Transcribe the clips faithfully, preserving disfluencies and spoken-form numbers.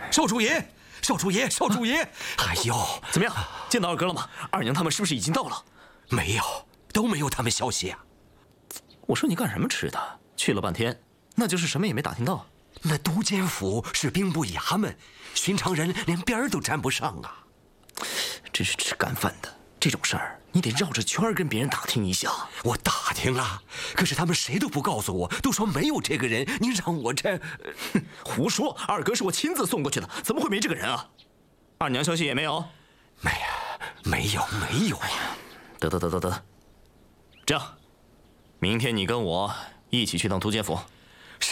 少主爷，少主爷，少主爷！哎呦， 怎么样？见到二哥了吗？二娘他们是不是已经到了？ 没有，都没有他们消息啊。 我说你干什么吃的？去了半天，那就是什么也没打听到。 那都监府是兵部衙门，寻常人连边儿都沾不上啊。 真是吃干饭的，这种事儿你得绕着圈儿跟别人打听一下。 我打听了，可是他们谁都不告诉我，都说没有这个人。你让我这…… 哼，胡说！二哥是我亲自送过去的，怎么会没这个人啊？二娘消息也没有？ 没呀，没有，没有呀。 得得得得得，这样，明天你跟我一起去趟都监府。 是。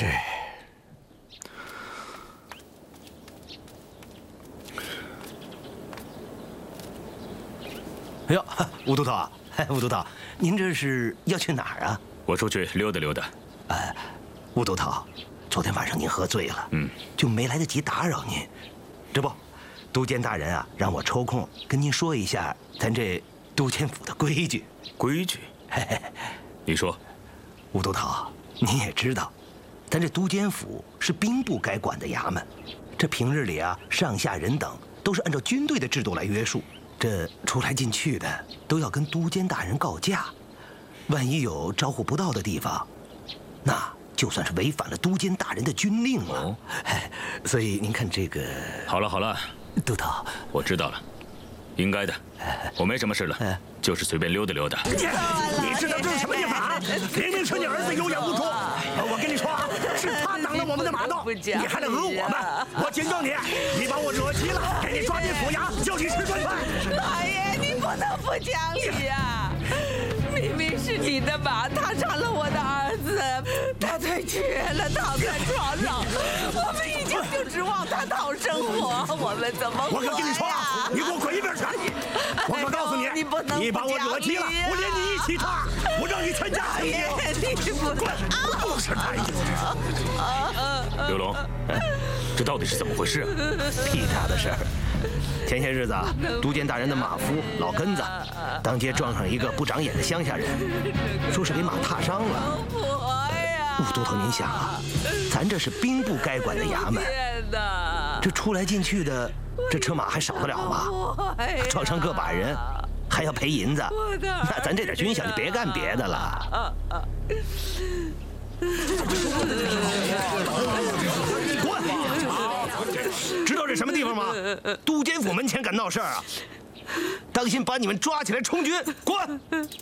哎呦，吴都头，吴都头，您这是要去哪儿啊？ 我出去溜达溜达。 哎，吴都头，昨天晚上您喝醉了，嗯，就没来得及打扰您。这不，都监大人啊，让我抽空跟您说一下咱这都监府的规矩。 规矩？ 嘿嘿， 你说。 吴都头，您也知道，咱这都监府是兵部该管的衙门，这平日里啊，上下人等都是按照军队的制度来约束。这出来进去的都要跟都监大人告假，万一有招呼不到的地方，那就算是违反了都监大人的军令了。哦，所以您看这个…… 好了好了， 都头， 我知道了，应该的，我没什么事了，就是随便溜达溜达。 你知道这是什么地方啊？明明是你儿子有眼无珠，我跟你说，是他挡了我们的马道，你还来讹我们！我警告你，你把我惹急了，给你抓进府衙，叫你吃顿饭。 老爷，你不能不讲理呀！明明是你的马踏伤了我的儿子，他腿瘸了，躺在床上，我们已经就指望他讨生活，我们怎么活呀？ 我可跟你说，你给我滚一边去！我可告诉你， 你不能你把我惹急了，我连你一起踏，我让你全家死你不滚！不是他刘龙，这到底是怎么回事啊？ 屁大的事儿！前些日子，都监大人的马夫老根子，当街撞上一个不长眼的乡下人，说是给马踏伤了。吴都头，您想啊，咱这是兵部该管的衙门，这出来进去的，这车马还少得了吗？撞伤个把人，还要赔银子，那咱这点军饷就别干别的了。滚！知道这什么地方吗？都监府门前敢闹事儿啊！当心把你们抓起来充军！滚！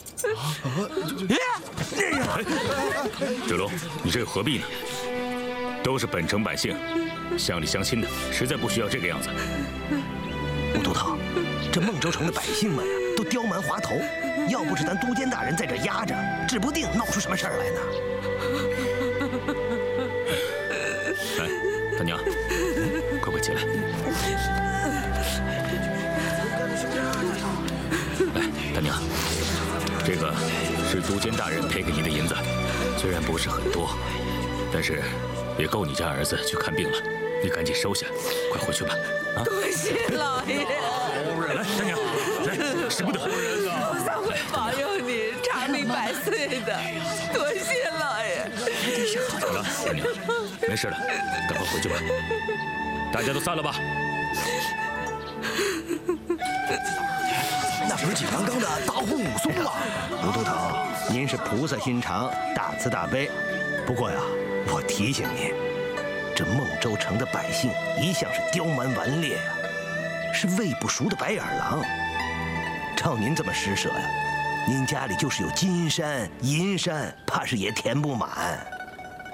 九龙，你这又何必呢？都是本城百姓，乡里乡亲的，实在不需要这个样子。 吴都头，这孟州城的百姓们呀，都刁蛮滑头，要不是咱都监大人在这压着，指不定闹出什么事儿来呢。 来，大娘，快快起来！来，大娘，这个是都监大人赔给您的银子，虽然不是很多，但是也够你家儿子去看病了。你赶紧收下，快回去吧。啊！ 多谢老爷。 来，大娘，来，使不得。 菩萨会保佑你长命百岁的，多谢老爷。 好了，大娘，没事了，赶快回去吧。大家都散了吧。 那不是井刚刚的大红武松吗？吴都头，您是菩萨心肠，大慈大悲。不过呀，我提醒您，这孟州城的百姓一向是刁蛮顽劣呀，是喂不熟的白眼狼。照您这么施舍呀，您家里就是有金山银山，怕是也填不满。